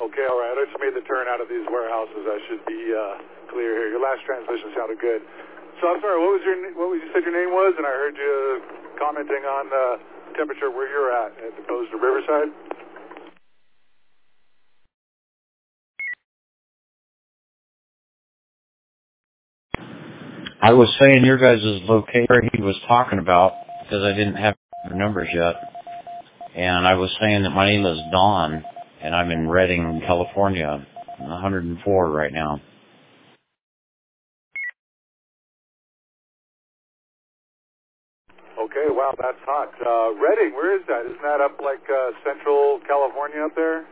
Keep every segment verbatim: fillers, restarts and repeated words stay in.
Okay, all right. I just made the turn out of these warehouses. I should be uh, clear here. Your last transmission sounded good. So I'm sorry. What was your what was you said your name was? And I heard you commenting on the temperature where you're at, as opposed to Riverside. I was saying your guys' location where he was talking about because I didn't have your numbers yet, and I was saying that my name is Don, and I'm in Redding, California, one hundred four right now. Okay, wow, that's hot. Uh, Redding, where is that? Isn't that up like uh, Central California up there?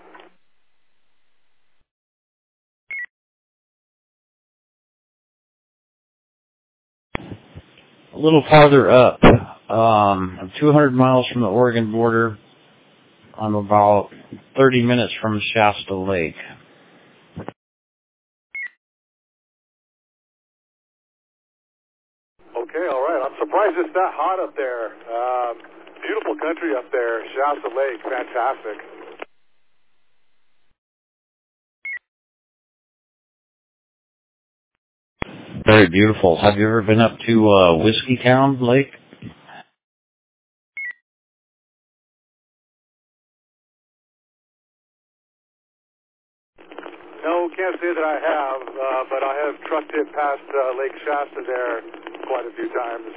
A little farther up. Um, I'm two hundred miles from the Oregon border. I'm about thirty minutes from Shasta Lake. Okay, all right. I'm surprised it's that hot up there. Um, beautiful country up there. Shasta Lake, fantastic. Very beautiful. Have you ever been up to uh, Whiskey Town Lake? No, can't say that I have, uh, but I have trucked it past uh, Lake Shasta there quite a few times.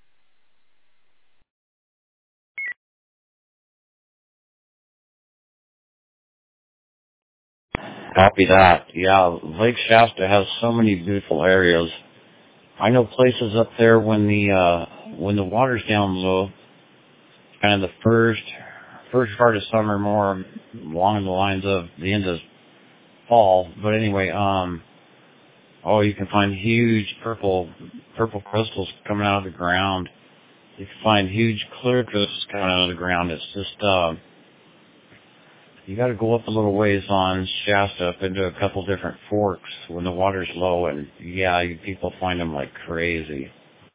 Copy that. Yeah, Lake Shasta has so many beautiful areas. I know places up there when the uh, when the water's down low, kind of the first first part of summer, more along the lines of the end of fall. But anyway, um, oh, you can find huge purple purple crystals coming out of the ground. You can find huge clear crystals coming out of the ground. It's just uh, you got to go up a little ways on Shasta up into a couple different forks when the water's low, and yeah, you people find them like crazy.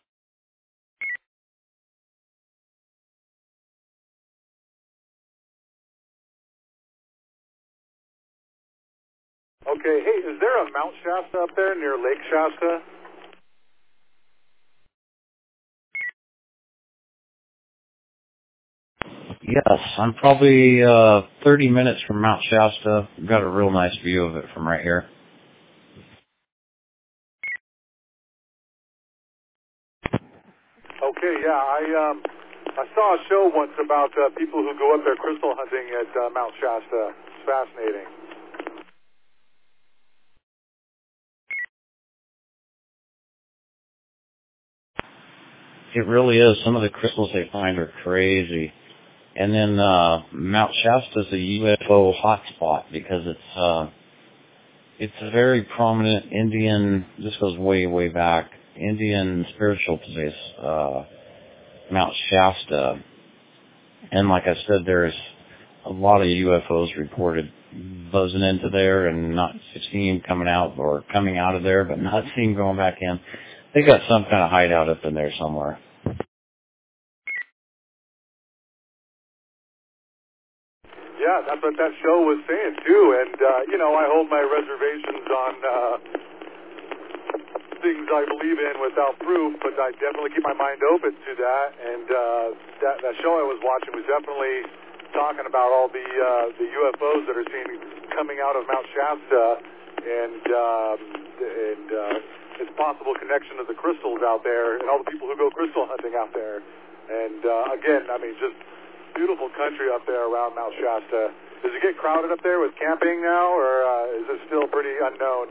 Okay, hey, is there a Mount Shasta up there near Lake Shasta? Yes, I'm probably uh, thirty minutes from Mount Shasta. I've got a real nice view of it from right here. Okay, yeah, I um, I saw a show once about uh, people who go up there crystal hunting at uh, Mount Shasta. It's fascinating. It really is. Some of the crystals they find are crazy. And then uh, Mount Shasta is a U F O hotspot because it's uh, it's a very prominent Indian. This goes way way back. Indian spiritual place, uh, Mount Shasta. And like I said, there's a lot of U F Os reported buzzing into there and not seeing coming out or coming out of there, but not seeing going back in. They got some kind of hideout up in there somewhere. Yeah, that's what that show was saying too. And uh, you know, I hold my reservations on uh, things I believe in without proof, but I definitely keep my mind open to that. And uh, that that show I was watching was definitely talking about all the uh, the U F Os that are seen coming out of Mount Shasta, and um, and uh, its possible connection to the crystals out there, and all the people who go crystal hunting out there. And uh, again, I mean, just beautiful country up there around Mount Shasta. Does it get crowded up there with camping now, or uh, is it still pretty unknown?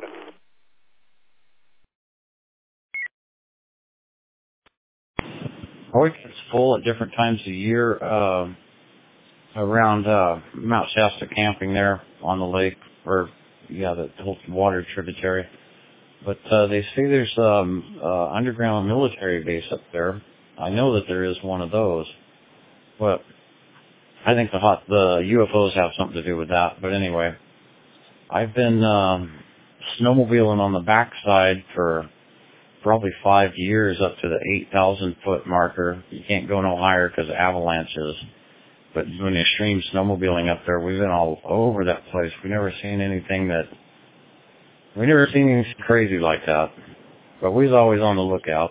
Or it gets full at different times of year uh, around uh, Mount Shasta camping there on the lake, or yeah, the whole water tributary. But uh, they say there's um uh, underground military base up there. I know that there is one of those, but I think the hot the U F Os have something to do with that. But anyway, I've been um, snowmobiling on the backside for probably five years up to the eight thousand foot marker. You can't go no higher because of avalanches. But doing extreme snowmobiling up there, we've been all over that place. We've never seen anything that, we've never seen anything crazy like that. But we was always on the lookout.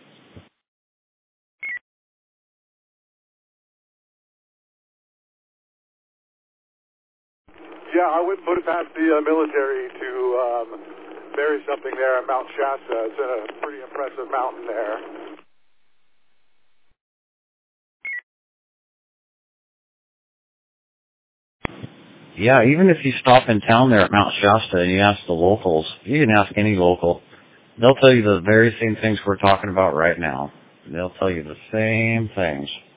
Yeah, I wouldn't put it past the uh, military to um, bury something there at Mount Shasta. It's a pretty impressive mountain there. Yeah, even if you stop in town there at Mount Shasta and you ask the locals, you can ask any local, they'll tell you the very same things we're talking about right now. They'll tell you the same things.